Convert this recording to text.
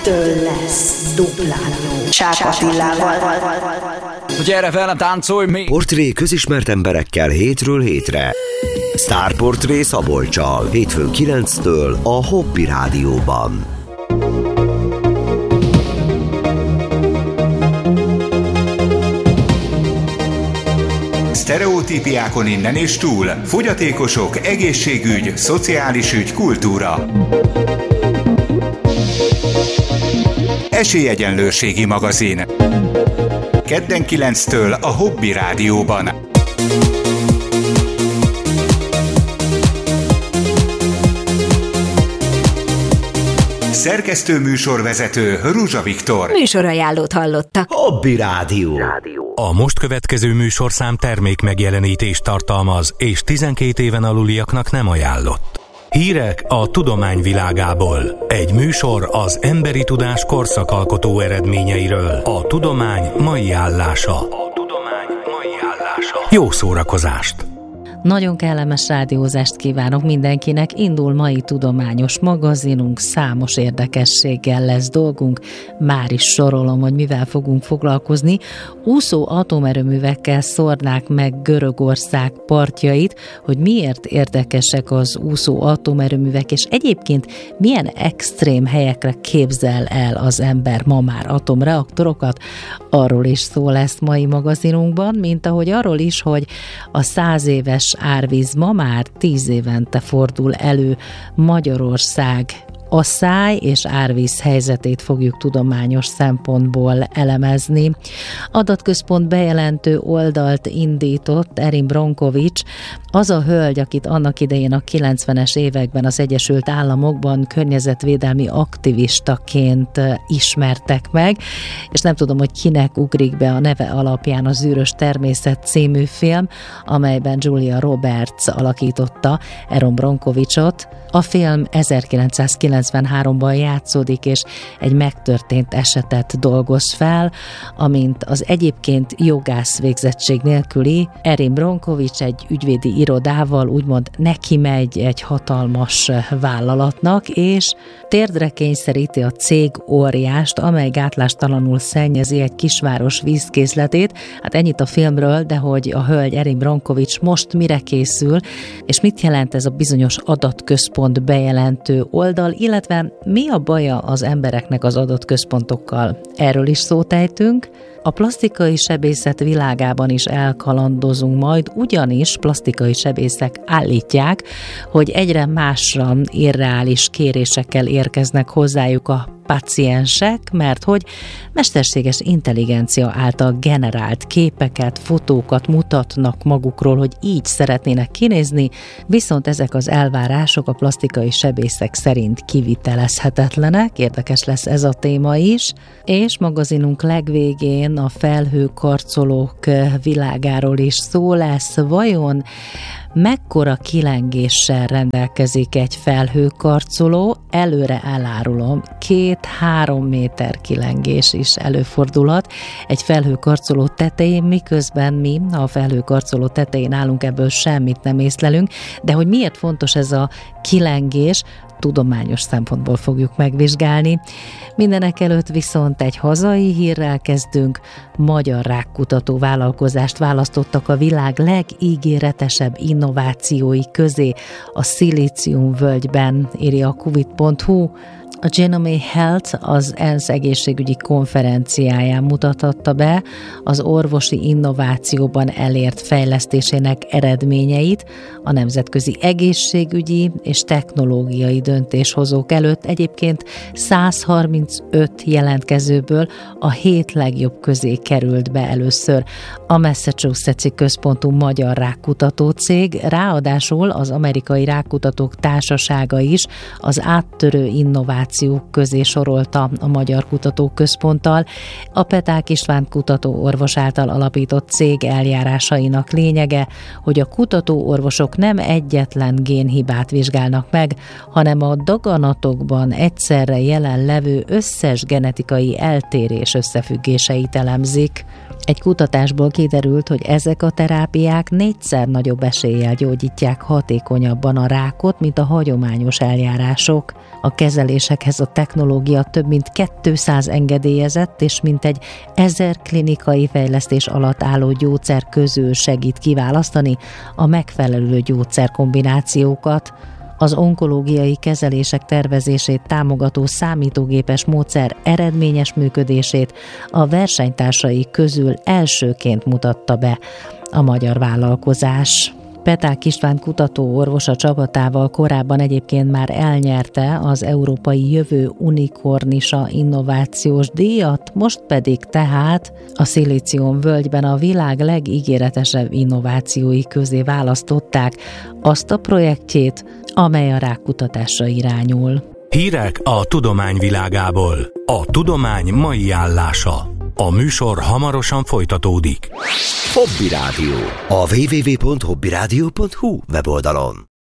Ettől lesz duplán jó. Csák Attilával. Gyere velem, táncolj még! Portré közismert emberekkel hétről hétre. Sztárportré Szabolccsal. Hétfőn 9-től a Hobby Rádióban. Sztereotípiákon innen és túl. Fogyatékosok, egészségügy, szociális ügy, kultúra. Esélyegyenlőségi magazin. Kedden 9-től a Hobby Rádióban. Szerkesztő műsorvezető Ruzsa Viktor. Műsorajánlót hallottak. Hobby Rádió. A most következő műsorszám termék megjelenítést tartalmaz, és 12 éven aluliaknak nem ajánlott. Hírek a tudomány világából. Egy műsor az emberi tudás korszakalkotó eredményeiről. A tudomány mai állása. Jó szórakozást! Nagyon kellemes rádiózást kívánok mindenkinek. Indul mai tudományos magazinunk, számos érdekességgel lesz dolgunk. Már is sorolom, hogy mivel fogunk foglalkozni. Úszó atomerőművekkel szórnák meg Görögország partjait, hogy miért érdekesek az úszó atomerőművek, és egyébként milyen extrém helyekre képzel el az ember ma már atomreaktorokat. Arról is szó lesz mai magazinunkban, mint ahogy arról is, hogy a 100 éves árvíz ma már 10 évente fordul elő. Magyarország asszály és árvíz helyzetét fogjuk tudományos szempontból elemezni. Adatközpont bejelentő oldalt indított Erin Brockovich, az a hölgy, akit annak idején a 90-es években az Egyesült Államokban környezetvédelmi aktivistaként ismertek meg, és nem tudom, hogy kinek ugrik be a neve alapján a Zűrös természet című film, amelyben Julia Roberts alakította Erin Brockovichot. A film 1993-ban játszódik, és egy megtörtént esetet dolgoz fel, amint az egyébként jogász végzettség nélküli Erin Brockovich egy ügyvédi irodával úgymond neki megy egy hatalmas vállalatnak, és térdre kényszeríti a cég óriást, amely gátlástalanul szennyezi egy kisváros vízkészletét. Hát ennyit a filmről, de hogy a hölgy Erin Brockovich most mire készül, és mit jelent ez a bizonyos adatközpont bejelentő oldal, illetve mi a baja az embereknek az adatközpontokkal. Erről is szót ejtünk. A plastikai sebészet világában is elkalandozunk majd, ugyanis plastikai sebészek állítják, hogy egyre másra irreális kérésekkel érkeznek hozzájuk a páciensek, mert hogy mesterséges intelligencia által generált képeket, fotókat mutatnak magukról, hogy így szeretnének kinézni, viszont ezek az elvárások a plastikai sebészek szerint kivitelezhetetlenek. Érdekes lesz ez a téma is, és magazinunk legvégén a felhőkarcolók világáról is szó lesz. Vajon mekkora kilengéssel rendelkezik egy felhőkarcoló? Előre elárulom, 2-3 méter kilengés is előfordulhat egy felhőkarcoló tetején, miközben mi a felhőkarcoló tetején állunk, ebből semmit nem észlelünk, de hogy miért fontos ez a kilengés, tudományos szempontból fogjuk megvizsgálni. Mindenek előtt viszont egy hazai hírrel kezdünk. Magyar rákkutató vállalkozást választottak a világ legígéretesebb innovációi közé a Szilíciumvölgyben, írja a covid.hu. A Genome Health az ENSZ egészségügyi konferenciáján mutatta be az orvosi innovációban elért fejlesztésének eredményeit a nemzetközi egészségügyi és technológiai döntéshozók előtt. Egyébként 135 jelentkezőből a 7 legjobb közé került be először a Massachusetts-i központú magyar rákkutató cég, ráadásul az Amerikai Rákkutatók Társasága is az áttörő innovációk közé sorolta a Magyar Kutatóközponttal. A Peták István kutatóorvos által alapított cég eljárásainak lényege, hogy a kutatóorvosok nem egyetlen génhibát vizsgálnak meg, hanem a daganatokban egyszerre jelen levő összes genetikai eltérés összefüggéseit elemzik. Egy kutatásból kiderült, hogy ezek a terápiák 4-szer nagyobb eséllyel gyógyítják hatékonyabban a rákot, mint a hagyományos eljárások. A kezelések gyógyszerekhez a technológia több mint 200 engedélyezett és mintegy 1000 klinikai fejlesztés alatt álló gyógyszer közül segít kiválasztani a megfelelő gyógyszerkombinációkat. Az onkológiai kezelések tervezését támogató számítógépes módszer eredményes működését a versenytársai közül elsőként mutatta be a magyar vállalkozás. Peták István kutatóorvos a csapatával korábban egyébként már elnyerte az Európai Jövő Unikornisa innovációs díjat, most pedig tehát a Szilícium völgyben a világ legígéretesebb innovációi közé választották azt a projektjét, amely a rákkutatásra irányul. Hírek a tudomány világából. A tudomány mai állása. A műsor hamarosan folytatódik. Hobby Rádió. A www.hobbyradio.hu weboldalon.